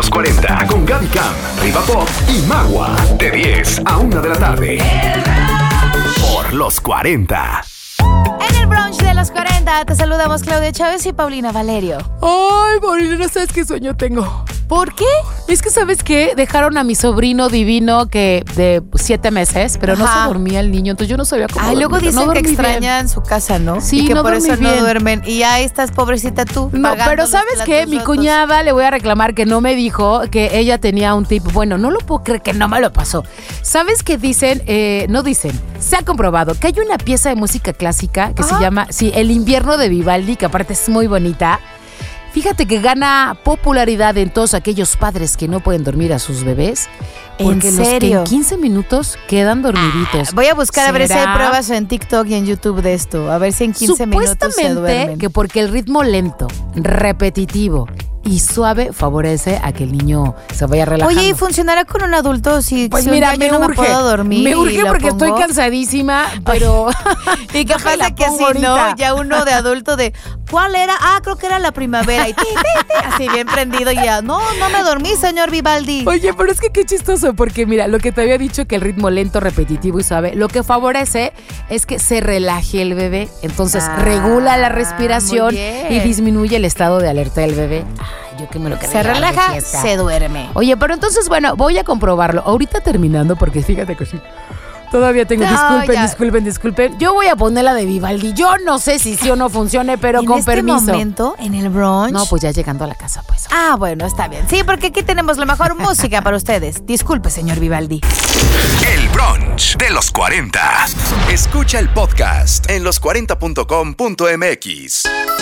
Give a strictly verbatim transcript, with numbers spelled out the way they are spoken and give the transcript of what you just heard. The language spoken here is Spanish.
cuarenta con Gaby Cam, Riva Pop y Magua. De diez a una de la tarde. Por los cuarenta. En el brunch de los cuarenta te saludamos Claudia Chávez y Paulina Valerio. Ay, Paulina, no sabes qué sueño tengo. ¿Por qué? Es que, ¿sabes qué? Dejaron a mi sobrino divino que de siete meses, pero Ajá. no se dormía el niño, entonces yo no sabía cómo Ah, luego dicen no que extrañan bien. su casa, ¿no? Sí, y que no por eso bien. no duermen. Y ya estás pobrecita tú. No, pero ¿sabes qué? Mi cuñada le voy a reclamar que no me dijo que ella tenía un tip. Bueno, no lo puedo creer que no me lo pasó. ¿Sabes qué dicen? Eh, no dicen. Se ha comprobado que hay una pieza de música clásica que Ajá. se llama, sí, El invierno de Vivaldi, que aparte es muy bonita. Fíjate que gana popularidad en todos aquellos padres que no pueden dormir a sus bebés. Porque ¿En los serio? que en quince minutos quedan dormiditos. Ah, voy a buscar ¿Será? a ver si hay pruebas en TikTok y en YouTube de esto. A ver si en quince minutos se duermen. Supuestamente que porque el ritmo lento, repetitivo y suave favorece a que el niño se vaya relajando. Oye, ¿y funcionará con un adulto si, pues si mira, un me día yo no urge, me puedo dormir? Me urge porque pongo? estoy cansadísima, pero... y capaz de que si no, ya uno de adulto de... ¿Cuál era? Ah, creo que era La Primavera. Y ti, ti, ti, así bien prendido y ya. No, no me dormí, señor Vivaldi. Oye, pero es que qué chistoso, porque mira, lo que te había dicho que el ritmo lento, repetitivo y suave, lo que favorece es que se relaje el bebé. Entonces ah, regula la respiración y disminuye el estado de alerta del bebé. Ay, yo que me lo Se relaja, se duerme. Oye, pero entonces, bueno, voy a comprobarlo. Ahorita terminando, porque fíjate que sí. Todavía tengo, no, disculpen, ya. disculpen, disculpen. Yo voy a poner la de Vivaldi. Yo no sé si sí o no funcione, pero con este permiso. ¿En este momento, en el brunch? No, pues ya llegando a la casa, pues. Ah, bueno, está bien. Sí, porque aquí tenemos la mejor música para ustedes. Disculpe, señor Vivaldi. El brunch de los cuarenta. Escucha el podcast en los cuarenta punto com punto m x.